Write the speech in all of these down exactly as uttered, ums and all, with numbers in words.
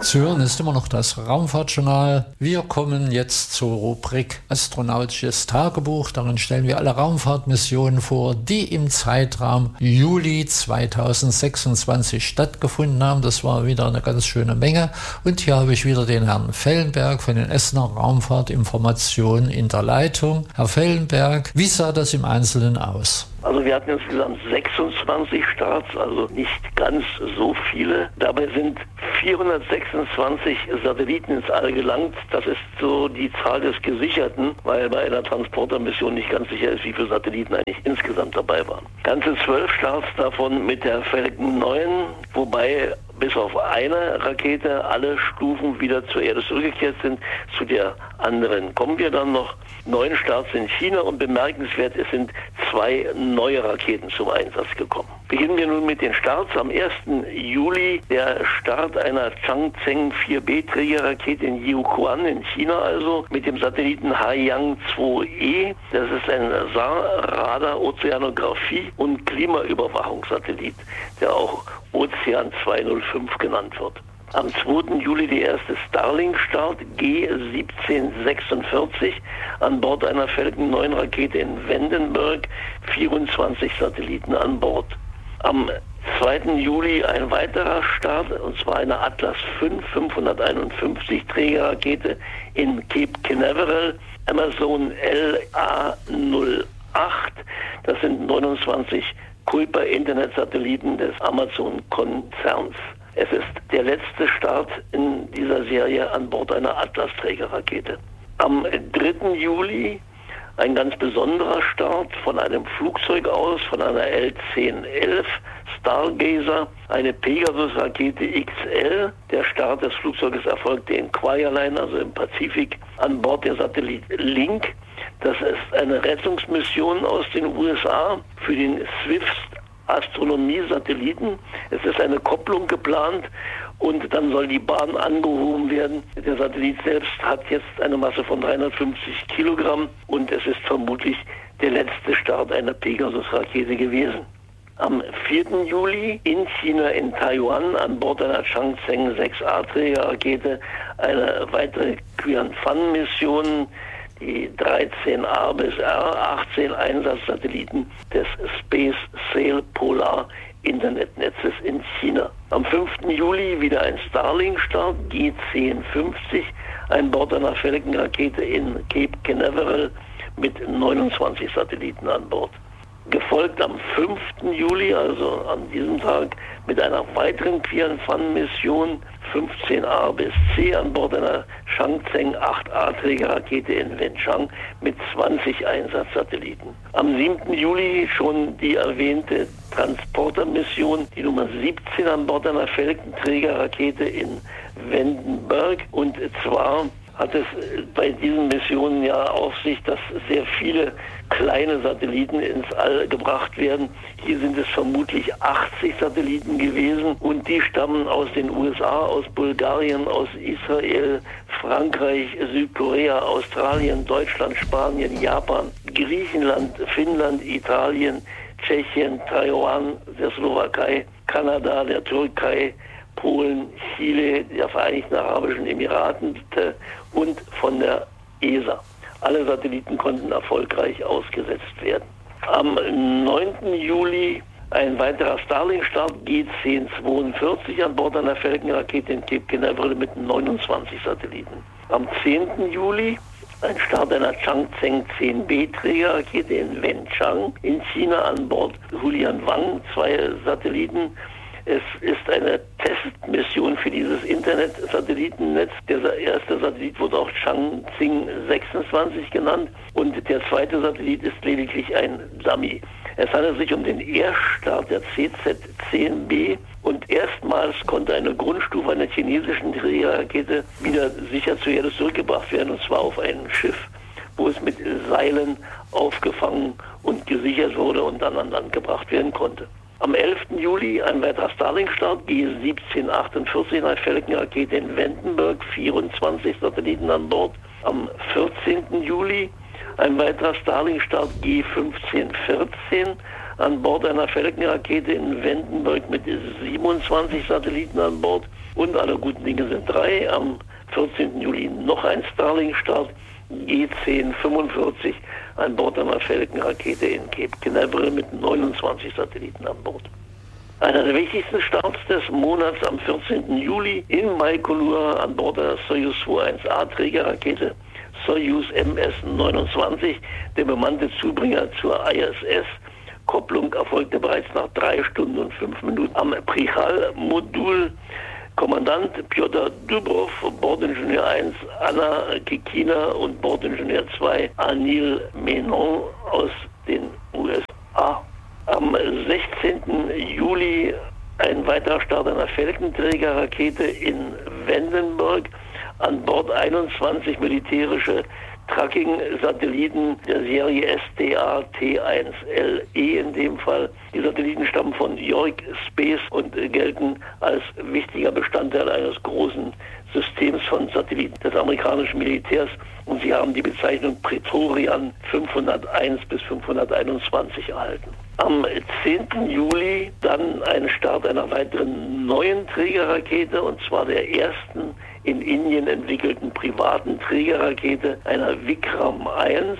Zu hören ist immer noch das Raumfahrtjournal. Wir kommen jetzt zur Rubrik Astronautisches Tagebuch. Darin stellen wir alle Raumfahrtmissionen vor, die im Zeitraum Juli zweitausendsechsundzwanzig stattgefunden haben. Das war wieder eine ganz schöne Menge. Und hier habe ich wieder den Herrn Fellenberg von den Essener Raumfahrtinformationen in der Leitung. Herr Fellenberg, wie sah das im Einzelnen aus? Also wir hatten insgesamt sechsundzwanzig Starts, also nicht ganz so viele. Dabei sind vierhundertsechsundzwanzig Satelliten ins All gelangt. Das ist so die Zahl des Gesicherten, weil bei einer Transportermission nicht ganz sicher ist, wie viele Satelliten eigentlich insgesamt dabei waren. Ganze zwölf Starts davon mit der Falcon neun, wobei bis auf eine Rakete alle Stufen wieder zur Erde zurückgekehrt sind. Zu der anderen kommen wir dann noch. Neun Starts in China und bemerkenswert, es sind zwei neue Raketen zum Einsatz gekommen. Beginnen wir nun mit den Starts. Am ersten Juli der Start einer Changzheng vier B Trägerrakete in Jiuquan in China, also mit dem Satelliten Haiyang zwei E. Das ist ein S A R, Radar, Ozeanographie und Klimaüberwachungssatellit, der auch Ozean zweihundertfünf genannt wird. Am zweiten Juli die erste Starlink-Start G siebzehn sechsundvierzig an Bord einer Falcon neun Rakete in Vandenberg, vierundzwanzig Satelliten an Bord. Am zweiten Juli ein weiterer Start, und zwar eine Atlas fünf fünfhunderteinundfünfzig Trägerrakete in Cape Canaveral, Amazon L A null acht. Das sind neunundzwanzig Kuiper-Internet-Satelliten des Amazon-Konzerns. Es ist der letzte Start in dieser Serie an Bord einer Atlas-Trägerrakete. Am dritten Juli ein ganz besonderer Start von einem Flugzeug aus, von einer L zehn elf Stargazer, eine Pegasus-Rakete X L. Der Start des Flugzeuges erfolgte in Kwajalein, also im Pazifik, an Bord der Satellit Link. Das ist eine Rettungsmission aus den U S A für den Swift Astronomie-Satelliten. Es ist eine Kopplung geplant und dann soll die Bahn angehoben werden. Der Satellit selbst hat jetzt eine Masse von dreihundertfünfzig Kilogramm und es ist vermutlich der letzte Start einer Pegasus-Rakete gewesen. Am vierten Juli in China, in Taiwan, an Bord einer Changzheng sechs A Trägerrakete eine weitere Qianfan-Mission, die dreizehn A bis R, achtzehn Einsatzsatelliten des Space Sail Polar Internetnetzes in China. Am fünften Juli wieder ein Starlink-Start, G zehn fünfzig, an Bord einer Falcon-Rakete in Cape Canaveral mit neunundzwanzig Satelliten an Bord. Gefolgt am fünften Juli, also an diesem Tag, mit einer weiteren Qianfan-Mission, fünfzehn A bis C, an Bord einer Changzheng acht A Trägerrakete in Wenchang mit zwanzig Einsatzsatelliten. Am siebten Juli schon die erwähnte Transportermission, die Nummer siebzehn, an Bord einer Falcon-Trägerrakete in Vandenberg. Und zwar hat es bei diesen Missionen ja auf sich, dass sehr viele kleine Satelliten ins All gebracht werden. Hier sind es vermutlich achtzig Satelliten gewesen und die stammen aus den U S A, aus Bulgarien, aus Israel, Frankreich, Südkorea, Australien, Deutschland, Spanien, Japan, Griechenland, Finnland, Italien, Tschechien, Taiwan, der Slowakei, Kanada, der Türkei, Polen, Chile, der Vereinigten Arabischen Emiraten und von der E S A. Alle Satelliten konnten erfolgreich ausgesetzt werden. Am neunten Juli ein weiterer Starlink-Start, G zehn zweiundvierzig, an Bord einer Falcon-Rakete in Cape Canaveral mit neunundzwanzig Satelliten. Am zehnten Juli ein Start einer Changzheng zehn B Trägerrakete in Wenchang in China, an Bord Hulian Wang, zwei Satelliten. Es ist eine Testmission für dieses Internet-Satellitennetz. Der erste Satellit wurde auch Changzheng sechsundzwanzig genannt und der zweite Satellit ist lediglich ein Dummy. Es handelt sich um den Erststart der C Z zehn B und erstmals konnte eine Grundstufe einer chinesischen Trägerrakete wieder sicher zur Erde zurückgebracht werden, und zwar auf ein Schiff, wo es mit Seilen aufgefangen und gesichert wurde und dann an Land gebracht werden konnte. Am elften Juli ein weiterer Starlink-Start, G siebzehn achtundvierzig, eine Falcon-Rakete in Vandenberg, vierundzwanzig Satelliten an Bord. Am vierzehnten Juli ein weiterer Starlink-Start, G fünfzehn vierzehn, an Bord einer Falcon-Rakete in Vandenberg mit siebenundzwanzig Satelliten an Bord. Und aller guten Dinge sind drei. Am vierzehnten Juli noch ein Starlink-Start, G zehn fünfundvierzig an Bord einer Falcon-Rakete in Cape Canaveral mit neunundzwanzig Satelliten an Bord. Einer der wichtigsten Starts des Monats am vierzehnten Juli in Baikonur an Bord der Soyuz zwei eins A Trägerrakete Soyuz M S neunundzwanzig, der bemannte Zubringer zur I S S. Kopplung erfolgte bereits nach drei Stunden und fünf Minuten am Prichal-Modul. Kommandant Pjotr Dubrov, Bordingenieur eins Anna Kikina und Bordingenieur zwei Anil Menon aus den U S A. Am sechzehnten Juli ein weiterer Start einer Falcon-Trägerrakete in Vandenberg. An Bord einundzwanzig militärische Tracking-Satelliten der Serie S D A T eins L E in dem Fall. Die Satelliten stammen von York Space und gelten als wichtiger Bestandteil eines großen Systems von Satelliten des amerikanischen Militärs und sie haben die Bezeichnung Praetorian fünfhunderteins bis fünfhunderteinundzwanzig erhalten. Am zehnten Juli dann ein Start einer weiteren neuen Trägerrakete und zwar der ersten in Indien entwickelten privaten Trägerrakete, einer Vikram eins.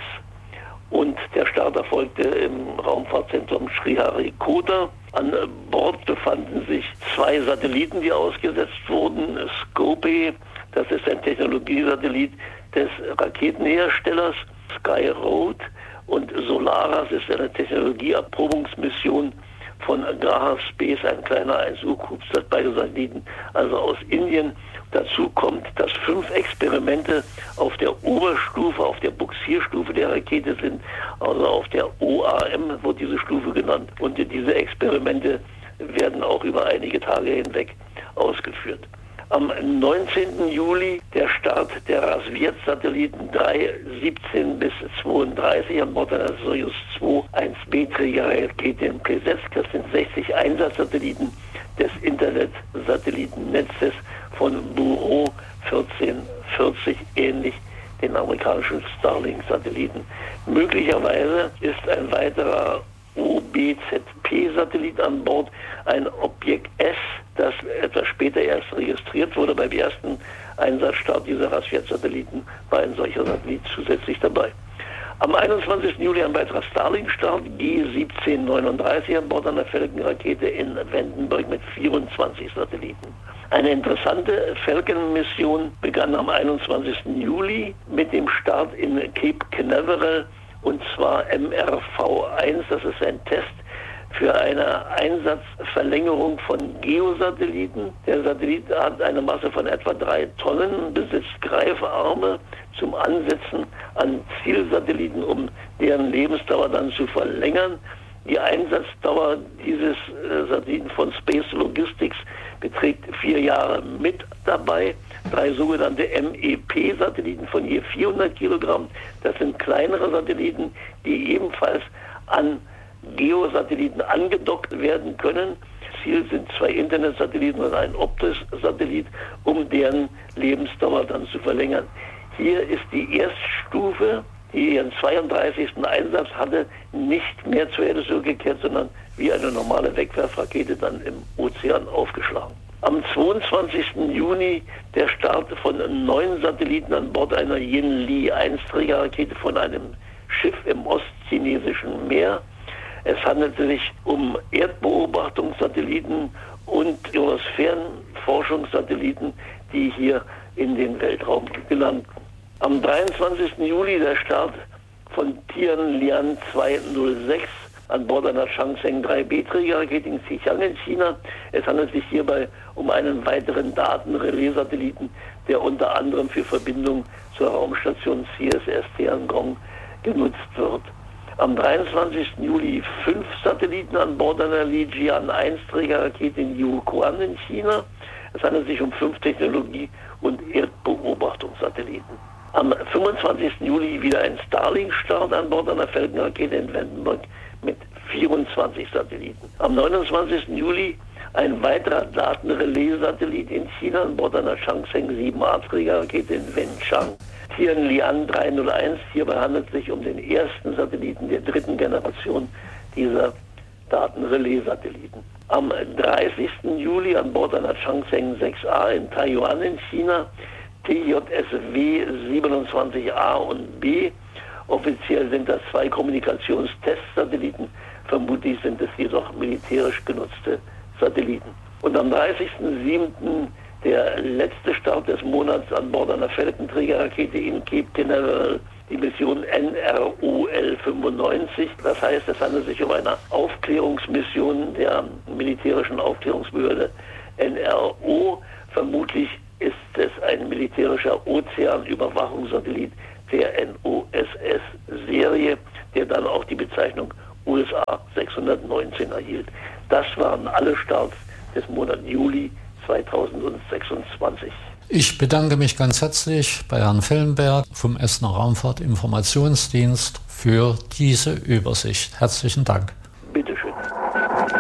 Und der Start erfolgte im Raumfahrtzentrum Sriharikota. An Bord befanden sich zwei Satelliten, die ausgesetzt wurden. Scopy, das ist ein Technologiesatellit des Raketenherstellers Sky Road. Und Solaras ist eine Technologieerprobungsmission von Graha Space, ein kleiner eins U-CubeSat, beide Satelliten, also aus Indien. Dazu kommt, dass fünf Experimente auf der Oberstufe, auf der Buxierstufe der Rakete sind, also auf der O A M wird diese Stufe genannt. Und diese Experimente werden auch über einige Tage hinweg ausgeführt. Am neunzehnten Juli der Start der Rassvet-Satelliten drei siebzehn bis zweiunddreißig an Bord einer Soyuz zwei eins B Trägerrakete in Plesetsk. Das sind sechzig Einsatzsatelliten des Internet-Satellitennetzes von Bureau vierzehnhundertvierzig, ähnlich den amerikanischen Starlink-Satelliten. Möglicherweise ist ein weiterer O B Z P-Satellit an Bord, ein Objekt S, das etwas später erst registriert wurde. Beim ersten Einsatzstart dieser Rassvet-Satelliten war ein solcher Satellit zusätzlich dabei. Am einundzwanzigsten Juli ein weiterer Starlink-Start, G siebzehn neununddreißig an Bord einer Falcon-Rakete in Vandenberg mit vierundzwanzig Satelliten. Eine interessante Falcon-Mission begann am einundzwanzigsten Juli mit dem Start in Cape Canaveral und zwar M R V eins, das ist ein Test für eine Einsatzverlängerung von Geosatelliten. Der Satellit hat eine Masse von etwa drei Tonnen, besitzt Greifarme zum Ansetzen an Zielsatelliten, um deren Lebensdauer dann zu verlängern. Die Einsatzdauer dieses äh, Satelliten von Space Logistics beträgt vier Jahre mit dabei. Drei sogenannte M E P-Satelliten von je vierhundert Kilogramm. Das sind kleinere Satelliten, die ebenfalls an Geosatelliten angedockt werden können. Ziel sind zwei Internetsatelliten und ein Optis-Satellit, um deren Lebensdauer dann zu verlängern. Hier ist die Erststufe, die ihren zweiunddreißigsten Einsatz hatte, nicht mehr zur Erde zurückgekehrt, sondern wie eine normale Wegwerfrakete dann im Ozean aufgeschlagen. Am zweiundzwanzigsten Juni der Start von neun Satelliten an Bord einer Yin-Li eins Trägerrakete von einem Schiff im ostchinesischen Meer. Es handelte sich um Erdbeobachtungssatelliten und Ionosphärenforschungssatelliten, die hier in den Weltraum gelangten. Am dreiundzwanzigsten Juli der Start von Tianlian zweihundertsechs an Bord einer Changsheng drei B Trägerrakete in Xichang in China. Es handelt sich hierbei um einen weiteren Datenrelais-Satelliten, der unter anderem für Verbindung zur Raumstation C S S Tiangong genutzt wird. Am dreiundzwanzigsten Juli fünf Satelliten an Bord einer Lijian eins Trägerrakete in Yuquan in China. Es handelt sich um fünf Technologie- und Erdbeobachtungssatelliten. Am fünfundzwanzigsten Juli wieder ein Starlink-Start an Bord einer Falcon-Rakete in Vandenberg mit vierundzwanzig Satelliten. Am neunundzwanzigsten Juli ein weiterer Datenrelais-Satellit in China an Bord einer Changsheng sieben A Trägerrakete in Wenchang. Tianlian dreihunderteins, hierbei handelt es sich um den ersten Satelliten der dritten Generation dieser Datenrelais-Satelliten. Am dreißigsten Juli an Bord einer Changsheng sechs A in Taiyuan in China T J S W siebenundzwanzig A und B. Offiziell sind das zwei Kommunikationstestsatelliten, vermutlich sind es jedoch militärisch genutzte Satelliten. Und am dreißigsten siebten der letzte Start des Monats an Bord einer Falcon-Trägerrakete in Cape Canaveral, die Mission N R O L fünfundneunzig. Das heißt, es handelt sich um eine Aufklärungsmission der militärischen Aufklärungsbehörde N R O. Vermutlich ist es ein militärischer Ozeanüberwachungssatellit der N O S S-Serie, der dann auch die Bezeichnung U S A sechshundertneunzehn erhielt. Das waren alle Starts des Monats Juli zweitausendsechsundzwanzig. Ich bedanke mich ganz herzlich bei Herrn Fellenberg vom Essener Raumfahrtinformationsdienst für diese Übersicht. Herzlichen Dank.